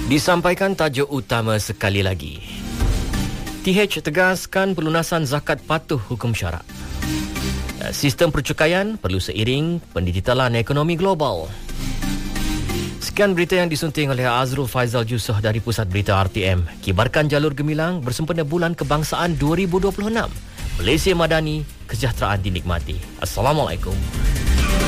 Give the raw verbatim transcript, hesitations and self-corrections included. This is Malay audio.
Disampaikan tajuk utama sekali lagi. T H tegaskan pelunasan zakat patuh hukum syarak. Sistem percukaian perlu seiring pendigitalan ekonomi global. Sekian berita yang disunting oleh Azrul Faizal Jusoh dari Pusat Berita R T M. Kibarkan jalur gemilang bersempena Bulan Kebangsaan dua ribu dua puluh enam. Malaysia Madani, kesejahteraan dinikmati. Assalamualaikum.